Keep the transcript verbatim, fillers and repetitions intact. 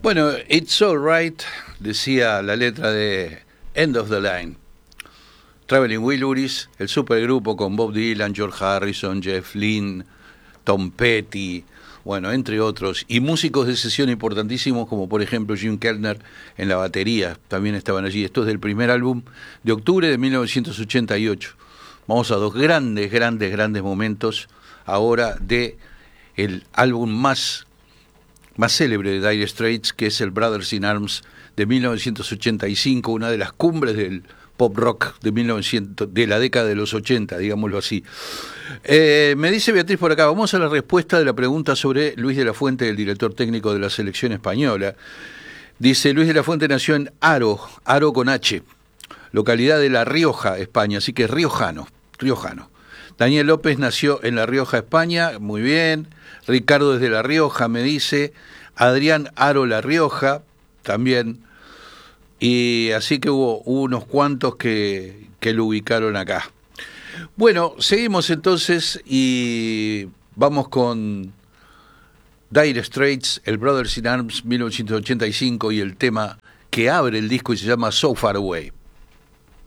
Bueno, It's Alright, decía la letra de End of the Line. Traveling Wilburys, el supergrupo con Bob Dylan, George Harrison, Jeff Lynne, Tom Petty, bueno, entre otros, y músicos de sesión importantísimos como por ejemplo Jim Keltner en la batería, también estaban allí. Esto es del primer álbum de octubre de mil novecientos ochenta y ocho. Vamos a dos grandes, grandes, grandes momentos ahora de el álbum más, más célebre de Dire Straits, que es el Brothers in Arms de mil novecientos ochenta y cinco, una de las cumbres del pop rock de mil novecientos, de la década de los ochenta, digámoslo así. Eh, me dice Beatriz por acá, vamos a la respuesta de la pregunta sobre Luis de la Fuente, el director técnico de la selección española. Dice, Luis de la Fuente nació en Haro, Haro con H, localidad de La Rioja, España, así que riojano, riojano. Daniel López nació en La Rioja, España, muy bien. Ricardo desde La Rioja, me dice. Adrián Haro, La Rioja, también. Y así que hubo, hubo unos cuantos que, que lo ubicaron acá. Bueno, seguimos entonces y vamos con Dire Straits, el Brothers in Arms mil novecientos ochenta y cinco y el tema que abre el disco y se llama So Far Away.